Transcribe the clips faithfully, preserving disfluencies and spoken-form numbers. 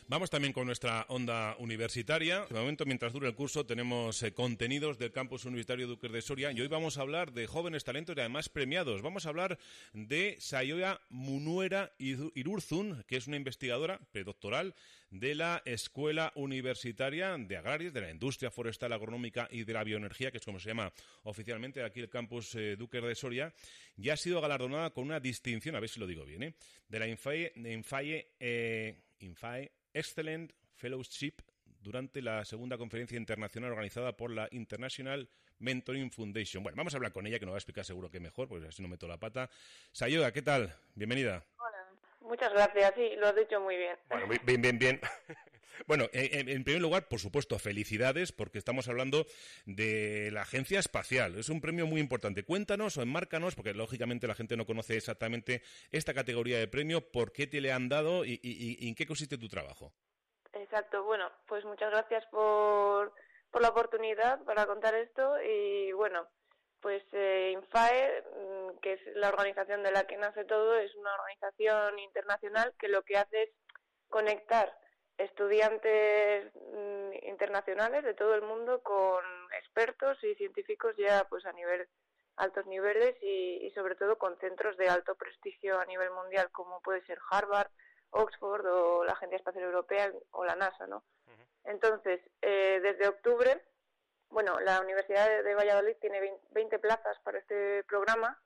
Vamos también con nuestra onda universitaria. De momento, mientras dure el curso, tenemos eh, contenidos del campus universitario Duques de Soria y hoy vamos a hablar de jóvenes talentos y además premiados. Vamos a hablar de Saioa Munuera Irurzun, que es una investigadora predoctoral de la Escuela Universitaria de Agrarias, de la Industria Forestal, Agronómica y de la Bioenergía, que es como se llama oficialmente aquí el campus eh, Duques de Soria, y ha sido galardonada con una distinción, a ver si lo digo bien, ¿eh? de la Infae, de Infae, eh, Infae Excellent Fellowship durante la segunda conferencia internacional organizada por la International Mentoring Foundation. Bueno, vamos a hablar con ella, que nos va a explicar seguro que mejor, porque así no meto la pata. Saioa, ¿qué tal? Bienvenida. Hola, muchas gracias, sí, lo has dicho muy bien. Bueno, bien, bien, bien. Bueno, en, en primer lugar, por supuesto, felicidades, porque estamos hablando de la Agencia Espacial. Es un premio muy importante. Cuéntanos o enmárcanos, porque lógicamente la gente no conoce exactamente esta categoría de premio, por qué te le han dado y, y, y en qué consiste tu trabajo. Exacto, bueno, pues muchas gracias por, por la oportunidad para contar esto y bueno, pues eh, Infae, que es la organización de la que nace todo, es una organización internacional que lo que hace es conectar estudiantes mm, internacionales de todo el mundo con expertos y científicos ya pues a nivel altos niveles y, y sobre todo con centros de alto prestigio a nivel mundial como puede ser Harvard, Oxford o la Agencia Espacial Europea o la NASA, ¿no? Uh-huh. Entonces, eh, desde octubre, bueno, la Universidad de Valladolid tiene veinte plazas para este programa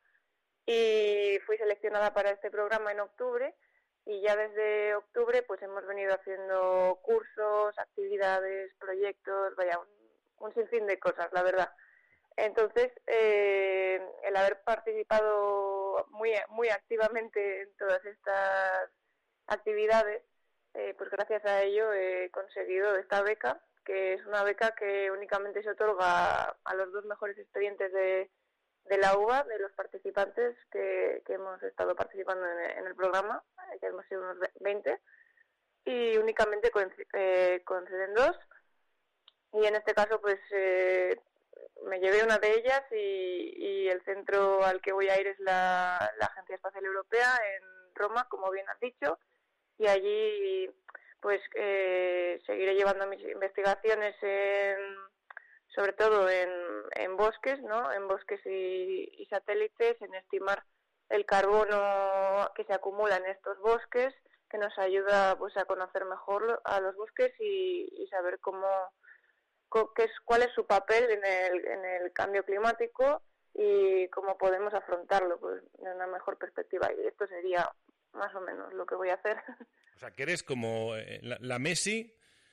y fui seleccionada para este programa en octubre y ya desde octubre pues hemos venido haciendo cursos, actividades, proyectos, vaya, un, un sinfín de cosas, la verdad. Entonces, eh, el haber participado muy, muy activamente en todas estas actividades, eh, pues gracias a ello he conseguido esta beca, que es una beca que únicamente se otorga a los dos mejores expedientes de, de la U B A, de los participantes que, que hemos estado participando en, en el programa, que hemos sido unos veinte, y únicamente eh, conceden dos, y en este caso pues eh, me llevé una de ellas y, y el centro al que voy a ir es la, la Agencia Espacial Europea en Roma, como bien has dicho, y allí pues eh, seguiré llevando mis investigaciones en, sobre todo en, en bosques, ¿no? En bosques y, y satélites, en estimar el carbono que se acumula en estos bosques, que nos ayuda pues a conocer mejor a los bosques y, y saber cómo, qué es, cuál es su papel en el, en el cambio climático y cómo podemos afrontarlo pues de una mejor perspectiva. Y esto sería más o menos lo que voy a hacer. O sea, que eres como eh, la, la Messi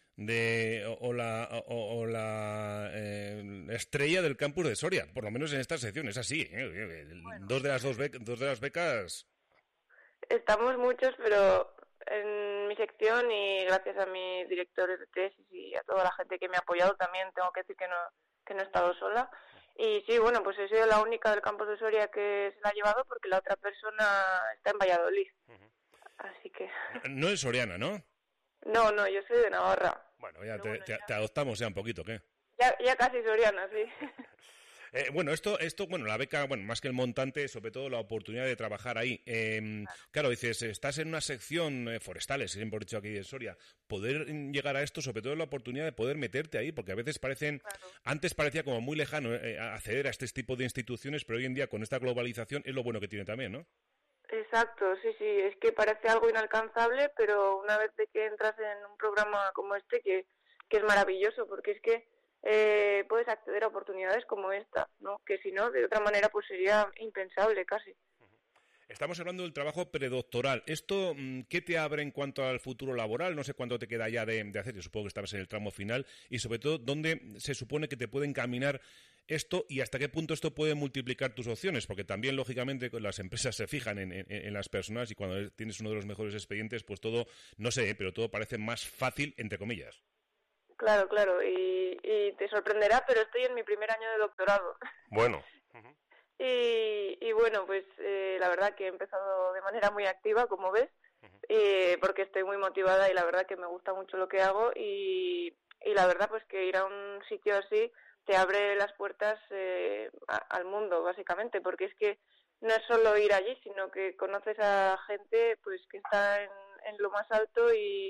de o, o la, o, o la eh, estrella del campus de Soria, por lo menos en esta sección, es así. ¿eh? Bueno. Dos de las dos, becas, dos de las becas. Estamos muchos, pero en mi sección y gracias a mis directores de tesis y a toda la gente que me ha apoyado también tengo que decir que no que no he estado sola. Y sí, bueno, pues he sido la única del campus de Soria que se la ha llevado porque la otra persona está en Valladolid. Uh-huh. Así que... No es soriana, ¿no? No, no, yo soy de Navarra. Bueno, ya, te, bueno, te, ya... te adoptamos ya un poquito, ¿qué? Ya, ya casi soriana, sí. Eh, bueno, esto, esto, bueno, la beca, bueno, más que el montante, sobre todo la oportunidad de trabajar ahí. Eh, claro. claro, dices, estás en una sección eh, forestales, siempre he dicho aquí en Soria, poder llegar a esto, sobre todo la oportunidad de poder meterte ahí, porque a veces parecen, claro. Antes parecía como muy lejano eh, acceder a este tipo de instituciones, pero hoy en día con esta globalización es lo bueno que tiene también, ¿no? Exacto, sí, sí, es que parece algo inalcanzable, pero una vez de que entras en un programa como este, que, que es maravilloso, porque es que Eh, puedes acceder a oportunidades como esta, ¿no? Que si no, de otra manera, pues sería impensable casi. Estamos hablando del trabajo predoctoral. ¿Esto qué te abre en cuanto al futuro laboral? No sé cuánto te queda ya de, de hacer. Yo supongo que estabas en el tramo final. Y sobre todo, ¿dónde se supone que te puede encaminar esto y hasta qué punto esto puede multiplicar tus opciones? Porque también, lógicamente, las empresas se fijan en, en, en las personas y cuando tienes uno de los mejores expedientes, pues todo, no sé, pero todo parece más fácil, entre comillas. Claro, claro, y, y te sorprenderá, pero estoy en mi primer año de doctorado. Bueno. Uh-huh. y, y bueno, pues eh, la verdad que he empezado de manera muy activa, como ves, uh-huh. eh, porque estoy muy motivada y la verdad que me gusta mucho lo que hago y, y la verdad pues que ir a un sitio así te abre las puertas eh, a, al mundo, básicamente, porque es que no es solo ir allí, sino que conoces a gente pues que está en, en lo más alto y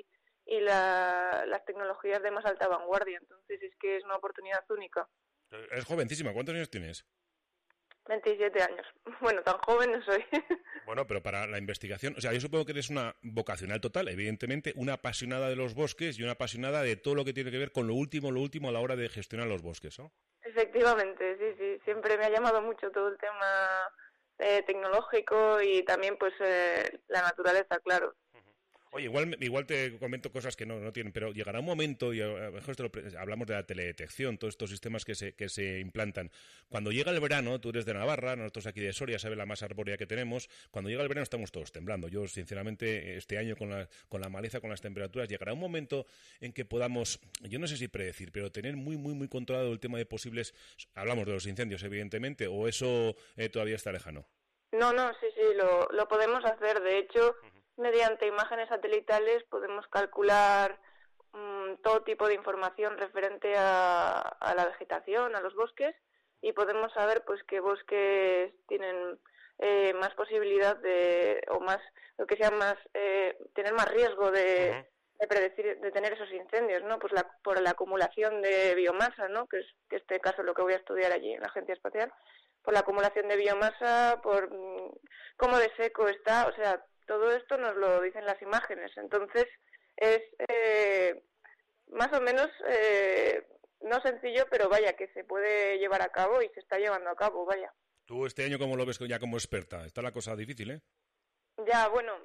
y la, las tecnologías de más alta vanguardia. Entonces es que es una oportunidad única. Eres jovencísima, ¿cuántos años tienes? veintisiete años. Bueno, tan joven no soy. Bueno, pero para la investigación, o sea, yo supongo que eres una vocacional total, evidentemente, una apasionada de los bosques y una apasionada de todo lo que tiene que ver con lo último, lo último a la hora de gestionar los bosques, ¿no? Efectivamente, sí, sí. Siempre me ha llamado mucho todo el tema eh, tecnológico y también, pues, eh, la naturaleza, claro. Oye, igual, igual te comento cosas que no, no tienen, pero llegará un momento, y a lo mejor esto lo, hablamos de la teledetección, todos estos sistemas que se, que se implantan. Cuando llega el verano, tú eres de Navarra, nosotros aquí de Soria, sabes la más arbórea que tenemos, cuando llega el verano estamos todos temblando. Yo, sinceramente, este año con la, con la maleza, con las temperaturas, llegará un momento en que podamos, yo no sé si predecir, pero tener muy, muy, muy controlado el tema de posibles, hablamos de los incendios, evidentemente, o eso eh, todavía está lejano. No, no, sí, sí, lo, lo podemos hacer. De hecho, uh-huh. mediante imágenes satelitales podemos calcular um, todo tipo de información referente a, a la vegetación, a los bosques, y podemos saber pues qué bosques tienen eh, más posibilidad de, o más, lo que sea más, eh, tener más riesgo de, uh-huh. de predecir, de tener esos incendios, ¿no? Pues la, por la acumulación de biomasa, ¿no? Que es que este caso es lo que voy a estudiar allí en la Agencia Espacial. Por la acumulación de biomasa, por mmm, cómo de seco está, o sea, todo esto nos lo dicen las imágenes. Entonces, es eh, más o menos, eh, no sencillo, pero vaya, que se puede llevar a cabo y se está llevando a cabo, vaya. ¿Tú este año cómo lo ves ya como experta? Está la cosa difícil, ¿eh? Ya, bueno,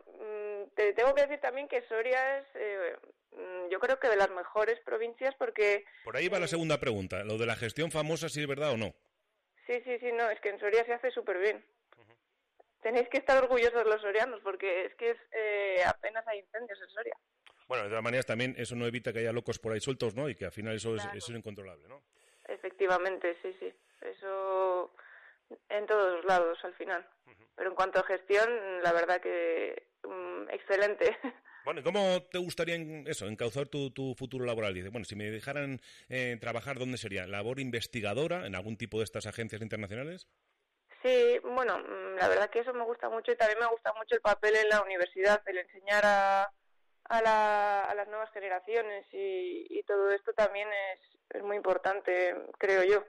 te tengo que decir también que Soria es, eh, yo creo que de las mejores provincias porque... Por ahí va eh, la segunda pregunta, lo de la gestión famosa, si es verdad o no. Sí, sí, sí, no, es que en Soria se hace súper bien. Uh-huh. Tenéis que estar orgullosos los sorianos, porque es que es, eh, apenas hay incendios en Soria. Bueno, de todas maneras también eso no evita que haya locos por ahí sueltos, ¿no? Y que al final eso, claro. es, eso es incontrolable, ¿no? Efectivamente, sí, sí. Eso en todos los lados al final. Uh-huh. Pero en cuanto a gestión, la verdad que um, excelente. Bueno, ¿y cómo te gustaría eso, encauzar tu, tu futuro laboral? Dice, bueno, si me dejaran eh, trabajar, ¿dónde sería? ¿Labor investigadora en algún tipo de estas agencias internacionales? Sí, bueno, la verdad que eso me gusta mucho y también me gusta mucho el papel en la universidad, el enseñar a, a, la, a las nuevas generaciones y, y todo esto también es, es muy importante, creo yo.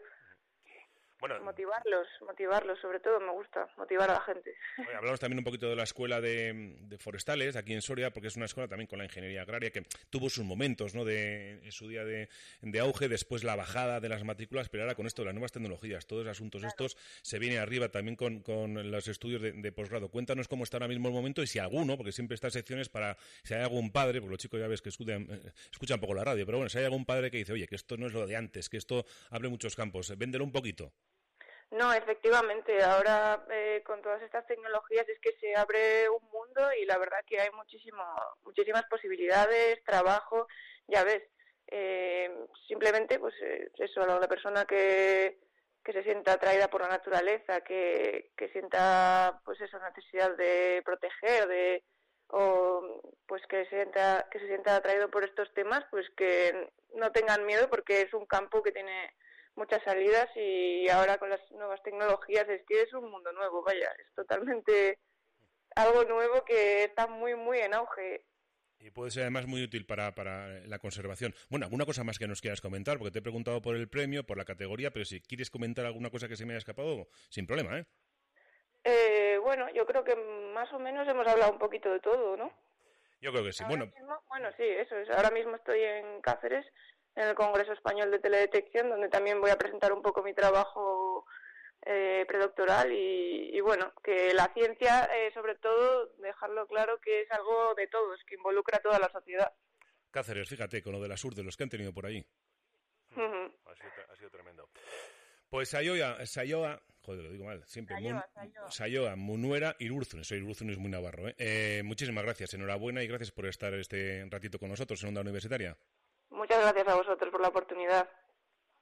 Bueno, motivarlos, motivarlos, sobre todo me gusta, motivar a la gente. Oye, hablamos también un poquito de la escuela de, de forestales aquí en Soria, porque es una escuela también con la ingeniería agraria que tuvo sus momentos, ¿no? De, en su día de, de auge, después la bajada de las matrículas, pero ahora con esto de las nuevas tecnologías, todos los asuntos claro. estos, se viene arriba también con, con los estudios de, de posgrado. Cuéntanos cómo está ahora mismo el momento y si alguno, porque siempre estas secciones para, si hay algún padre, porque los chicos ya ves que escuchan, eh, escuchan poco la radio, pero bueno, si hay algún padre que dice, oye, que esto no es lo de antes, que esto abre muchos campos, véndelo un poquito. No, efectivamente, ahora eh, con todas estas tecnologías es que se abre un mundo y la verdad que hay muchísimo, muchísimas posibilidades, trabajo, ya ves, eh, simplemente pues eso, la persona que, que se sienta atraída por la naturaleza, que, que sienta pues esa necesidad de proteger, de o pues que se sienta, que se sienta atraído por estos temas, pues que no tengan miedo porque es un campo que tiene muchas salidas y ahora con las nuevas tecnologías es que es un mundo nuevo, vaya, es totalmente algo nuevo que está muy, muy en auge. Y puede ser además muy útil para, para la conservación. Bueno, ¿alguna cosa más que nos quieras comentar? Porque te he preguntado por el premio, por la categoría, pero si quieres comentar alguna cosa que se me haya escapado, sin problema, ¿eh? Eh, bueno, yo creo que más o menos hemos hablado un poquito de todo, ¿no? Yo creo que sí. Ahora Bueno, mismo, bueno, sí, eso es. Ahora mismo estoy en Cáceres, en el Congreso Español de Teledetección, donde también voy a presentar un poco mi trabajo eh, predoctoral y, y, bueno, que la ciencia, eh, sobre todo, dejarlo claro que es algo de todos, que involucra a toda la sociedad. Cáceres, fíjate, con lo de la sur, de los que han tenido por ahí. Uh-huh. Ha sido, ha sido tremendo. Pues Saioa, Saioa, joder, lo digo mal, siempre, Saioa, Mun, Saioa, Munuera y Urzunes, soy Urzunes muy navarro, ¿eh? Eh, muchísimas gracias, enhorabuena y gracias por estar este ratito con nosotros en Onda Universitaria. Muchas gracias a vosotros por la oportunidad.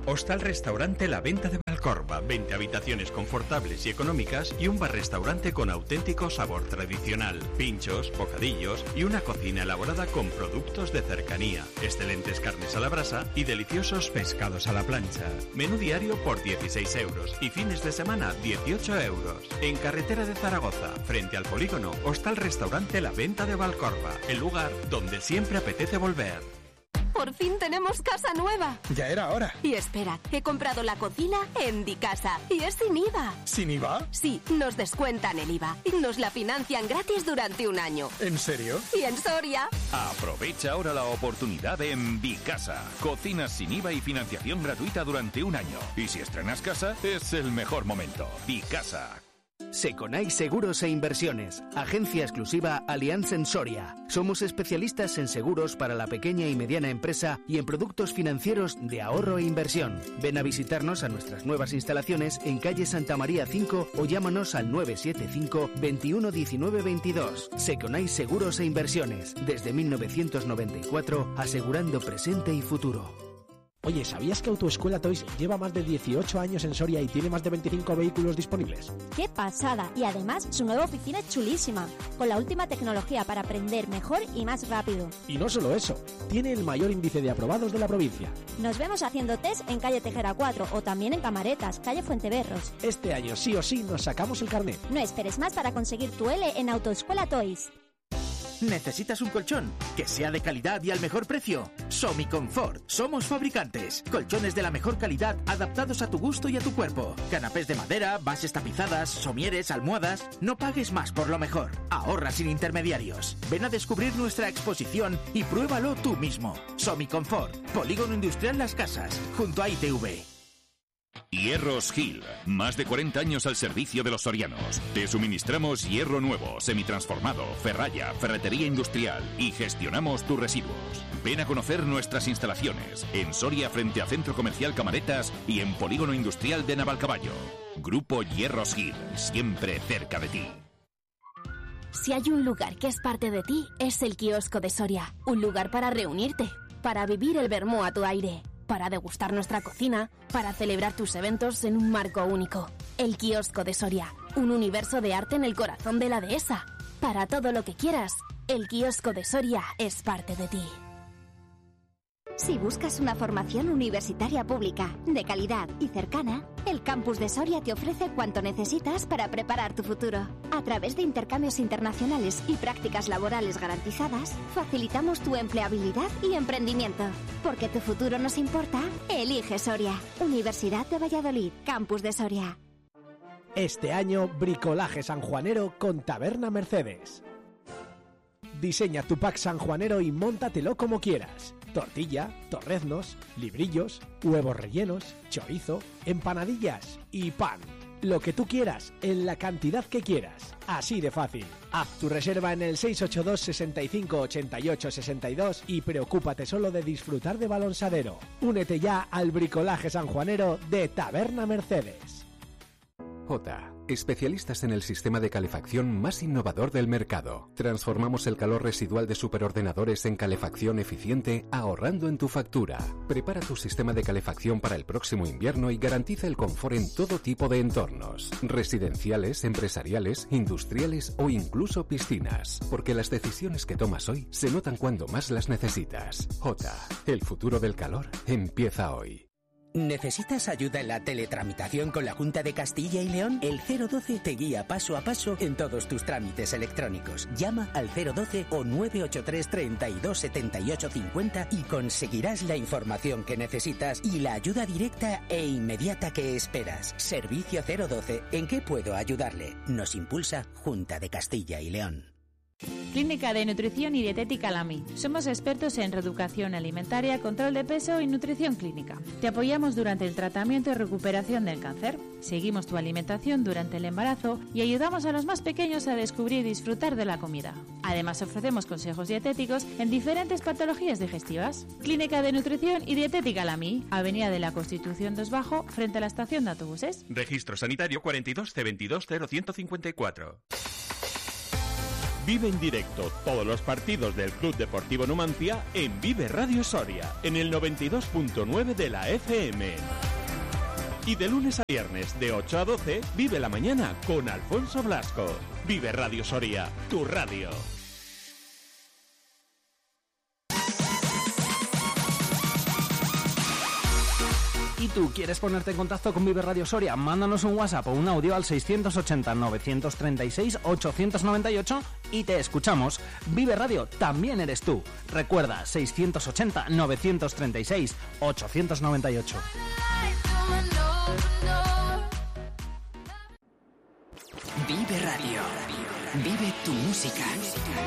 Hostal Restaurante La Venta de Valcorba, veinte habitaciones confortables y económicas y un bar-restaurante con auténtico sabor tradicional, pinchos, bocadillos y una cocina elaborada con productos de cercanía, excelentes carnes a la brasa y deliciosos pescados a la plancha. Menú diario por dieciséis euros y fines de semana dieciocho euros. En carretera de Zaragoza, frente al polígono, Hostal Restaurante La Venta de Valcorba, el lugar donde siempre apetece volver. Por fin tenemos casa nueva. Ya era hora. Y espera, he comprado la cocina en Dicasa y es sin I V A. ¿Sin I V A? Sí, nos descuentan el I V A y nos la financian gratis durante un año. ¿En serio? Y en Soria. Aprovecha ahora la oportunidad en Dicasa. Cocinas sin I V A y financiación gratuita durante un año. Y si estrenas casa, es el mejor momento. Dicasa. Seconai Seguros e Inversiones, agencia exclusiva Allianz en Soria. Somos especialistas en seguros para la pequeña y mediana empresa y en productos financieros de ahorro e inversión. Ven a visitarnos a nuestras nuevas instalaciones en calle Santa María cinco o llámanos al nueve siete cinco, veintiuno diecinueve veintidós. Seconai Seguros e Inversiones, desde mil novecientos noventa y cuatro, asegurando presente y futuro. Oye, ¿sabías que Autoescuela Toys lleva más de dieciocho años en Soria y tiene más de veinticinco vehículos disponibles? ¡Qué pasada! Y además, su nueva oficina es chulísima, con la última tecnología para aprender mejor y más rápido. Y no solo eso, tiene el mayor índice de aprobados de la provincia. Nos vemos haciendo test en calle Tejera cuatro o también en Camaretas, calle Fuenteberros. Este año sí o sí nos sacamos el carnet. No esperes más para conseguir tu L en Autoescuela Toys. ¿Necesitas un colchón que sea de calidad y al mejor precio? Somiconfort. Somos fabricantes. Colchones de la mejor calidad adaptados a tu gusto y a tu cuerpo. Canapés de madera, bases tapizadas, somieres, almohadas. No pagues más por lo mejor. Ahorra sin intermediarios. Ven a descubrir nuestra exposición y pruébalo tú mismo. Somiconfort. Polígono Industrial Las Casas, junto a I T V. Hierros Gil, más de cuarenta años al servicio de los sorianos. Te suministramos hierro nuevo, semitransformado, ferralla, ferretería industrial y gestionamos tus residuos. Ven a conocer nuestras instalaciones en Soria frente a Centro Comercial Camaretas y en Polígono Industrial de Navalcaballo. Grupo Hierros Gil, siempre cerca de ti. Si hay un lugar que es parte de ti, es el kiosco de Soria. Un lugar para reunirte, para vivir el vermú a tu aire, para degustar nuestra cocina, para celebrar tus eventos en un marco único. El kiosco de Soria, un universo de arte en el corazón de la dehesa. Para todo lo que quieras, el kiosco de Soria es parte de ti. Si buscas una formación universitaria pública, de calidad y cercana, el Campus de Soria te ofrece cuanto necesitas para preparar tu futuro. A través de intercambios internacionales y prácticas laborales garantizadas, facilitamos tu empleabilidad y emprendimiento. Porque tu futuro nos importa, elige Soria. Universidad de Valladolid, Campus de Soria. Este año, bricolaje sanjuanero con Taberna Mercedes. Diseña tu pack sanjuanero y móntatelo como quieras. Tortilla, torreznos, librillos, huevos rellenos, chorizo, empanadillas y pan. Lo que tú quieras, en la cantidad que quieras. Así de fácil. Haz tu reserva en el seis ocho dos, sesenta y cinco, ochenta y ocho, sesenta y dos y preocúpate solo de disfrutar de balonsadero. Únete ya al bricolaje sanjuanero de Taberna Mercedes. J. Especialistas en el sistema de calefacción más innovador del mercado. Transformamos el calor residual de superordenadores en calefacción eficiente, ahorrando en tu factura. Prepara tu sistema de calefacción para el próximo invierno y garantiza el confort en todo tipo de entornos. Residenciales, empresariales, industriales o incluso piscinas. Porque las decisiones que tomas hoy se notan cuando más las necesitas. J. El futuro del calor empieza hoy. ¿Necesitas ayuda en la teletramitación con la Junta de Castilla y León? El cero doce te guía paso a paso en todos tus trámites electrónicos. Llama al cero doce o nueve ocho tres, treinta y dos, setenta y ocho cincuenta y conseguirás la información que necesitas y la ayuda directa e inmediata que esperas. Servicio cero doce. ¿En qué puedo ayudarle? Nos impulsa Junta de Castilla y León. Clínica de Nutrición y Dietética Lamy. Somos expertos en reeducación alimentaria, control de peso y nutrición clínica. Te apoyamos durante el tratamiento y recuperación del cáncer. Seguimos tu alimentación durante el embarazo y ayudamos a los más pequeños a descubrir y disfrutar de la comida. Además, ofrecemos consejos dietéticos en diferentes patologías digestivas. Clínica de Nutrición y Dietética Lamy, Avenida de la Constitución dos Bajo, frente a la estación de autobuses. Registro sanitario cuarenta y dos C veintidós cero ciento cincuenta y cuatro. Vive en directo todos los partidos del Club Deportivo Numancia en Vive Radio Soria, en el noventa y dos punto nueve de la F M. Y de lunes a viernes, de ocho a doce, vive la mañana con Alfonso Blasco. Vive Radio Soria, tu radio. ¿Y tú quieres ponerte en contacto con Vive Radio Soria? Mándanos un WhatsApp o un audio al seiscientos ochenta, novecientos treinta y seis, ochocientos noventa y ocho y te escuchamos. Vive Radio también eres tú. Recuerda, seiscientos ochenta, novecientos treinta y seis, ochocientos noventa y ocho. Vive Radio. Vive tu música.